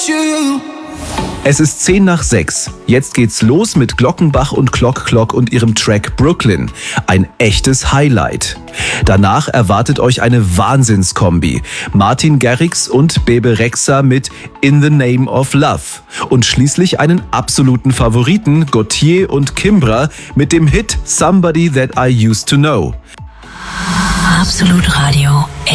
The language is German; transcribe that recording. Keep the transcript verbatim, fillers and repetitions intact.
Es ist zehn nach sechs. Jetzt geht's los mit Glockenbach und Clock Clock und ihrem Track Brooklyn. Ein echtes Highlight. Danach erwartet euch eine Wahnsinnskombi. Martin Garrix und Bebe Rexha mit In the Name of Love. Und schließlich einen absoluten Favoriten, Gautier und Kimbra, mit dem Hit Somebody That I Used to Know. Absolut Radio.